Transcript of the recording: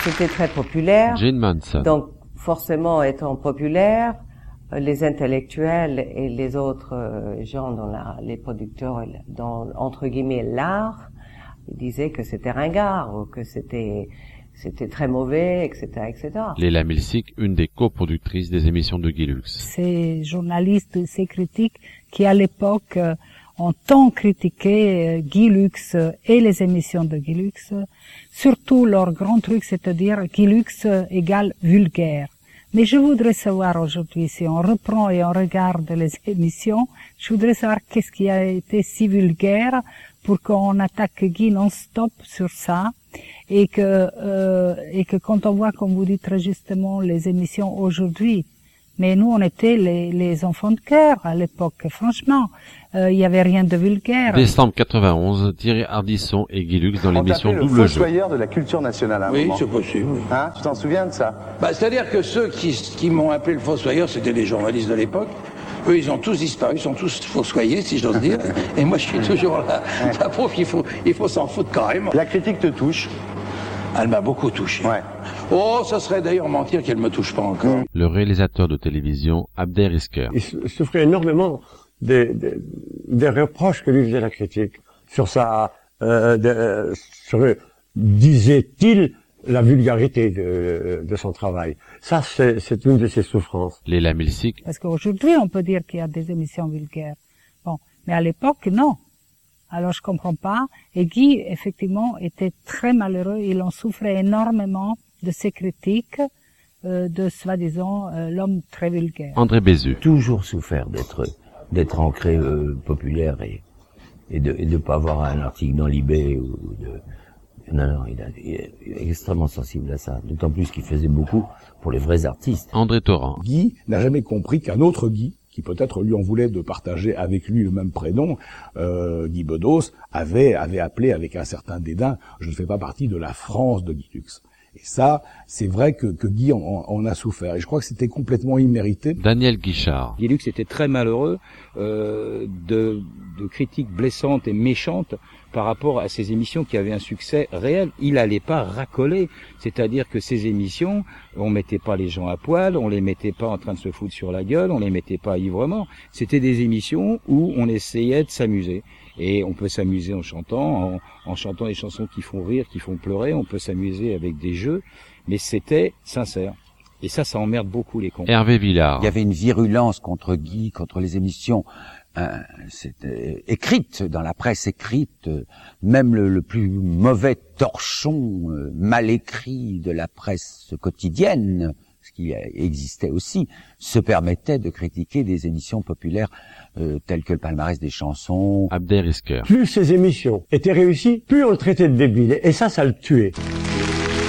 c'était très populaire. Jane Manson. Donc, forcément, étant populaire, les intellectuels et les autres gens les producteurs dans, entre guillemets, l'art, ils disaient que c'était ringard, ou que c'était très mauvais, etc., etc. Léla Milsic, une des coproductrices des émissions de Guy Lux. Ces journalistes, ces critiques qui, à l'époque, ont tant critiqué Guy Lux et les émissions de Guy Lux, surtout leur grand truc, c'est-à-dire Guy Lux égale vulgaire. Mais je voudrais savoir aujourd'hui, si on reprend et on regarde les émissions, je voudrais savoir qu'est-ce qui a été si vulgaire pour qu'on attaque Guy non-stop sur ça, et que quand on voit, comme vous dites très justement, les émissions aujourd'hui, mais nous on était les enfants de cœur à l'époque, franchement, il y avait rien de vulgaire. Décembre 91, Thierry Ardisson et Guy Lux dans l'émission Double Jeu. Le fossoyeur de la culture nationale à un moment. Oui, c'est possible. Hein, tu t'en souviens de ça? C'est-à-dire que ceux qui m'ont appelé le fossoyeur, c'était les journalistes de l'époque. Eux, ils ont tous disparu, ils sont tous fossoyés, si j'ose dire. Et moi, je suis toujours là. La pauvre, il faut s'en foutre carrément. La critique te touche? Elle m'a beaucoup touché. Ouais. Oh, ça serait d'ailleurs mentir qu'elle me touche pas encore. Le réalisateur de télévision, Abder Isker. Il souffrait énormément des reproches que lui faisait la critique sur disait-il, la vulgarité de son travail. Ça, c'est une de ses souffrances. Léla Milsic. Parce qu'aujourd'hui, on peut dire qu'il y a des émissions vulgaires. Bon. Mais à l'époque, non. Alors, je comprends pas. Et Guy, effectivement, était très malheureux. Il en souffrait énormément de ces critiques, de soi-disant, l'homme très vulgaire. André Bézu. Toujours souffert d'être ancré populaire et de pas avoir un article dans Libé ou de... Non, il est extrêmement sensible à ça. D'autant plus qu'il faisait beaucoup pour les vrais artistes. André Torrent. Guy n'a jamais compris qu'un autre Guy, qui peut-être lui en voulait de partager avec lui le même prénom, Guy Bedos, avait appelé avec un certain dédain « Je ne fais pas partie de la France de Guy Lux ». Et ça, c'est vrai que Guy en a souffert. Et je crois que c'était complètement immérité. Daniel Guichard. Guy Lux était très malheureux de critiques blessantes et méchantes par rapport à ces émissions qui avaient un succès réel. Il allait pas racoler. C'est-à-dire que ces émissions, on mettait pas les gens à poil, on les mettait pas en train de se foutre sur la gueule, on les mettait pas ivre-mort. C'était des émissions où on essayait de s'amuser. Et on peut s'amuser en chantant, en chantant des chansons qui font rire, qui font pleurer. On peut s'amémuser avec des jeux, mais c'était sincère. Et ça emmerde beaucoup les cons. Hervé Villard. Il y avait une virulence contre Guy, contre les émissions c'était écrite dans la presse écrite, même le plus mauvais torchon mal écrit de la presse quotidienne, ce qui existait aussi, se permettait de critiquer des émissions populaires telles que le palmarès des chansons. Abder Isker. Plus ces émissions étaient réussies, plus on le traitait de débile. Et ça le tuait.